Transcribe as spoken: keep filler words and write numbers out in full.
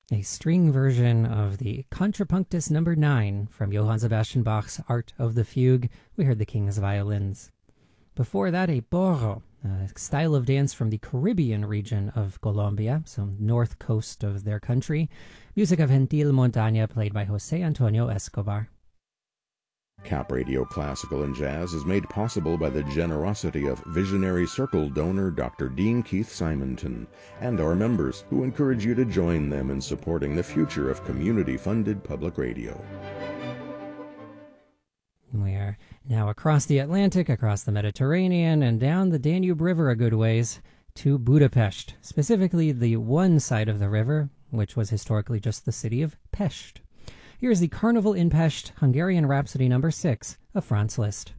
a string version of the Contrapunctus number nine from Johann Sebastian Bach's Art of the Fugue. We heard the King's Violins. Before that, a porro, a style of dance from the Caribbean region of Colombia, so north coast of their country. Music of Gentil Montaña, played by José Antonio Escobar. Cap Radio Classical and Jazz is made possible by the generosity of Visionary Circle donor Doctor Dean Keith Simonton and our members, who encourage you to join them in supporting the future of community-funded public radio. We are now across the Atlantic, across the Mediterranean, and down the Danube River a good ways to Budapest, specifically the one side of the river, which was historically just the city of Pest. Here's the Carnival in Pest Hungarian Rhapsody number six of Franz Liszt.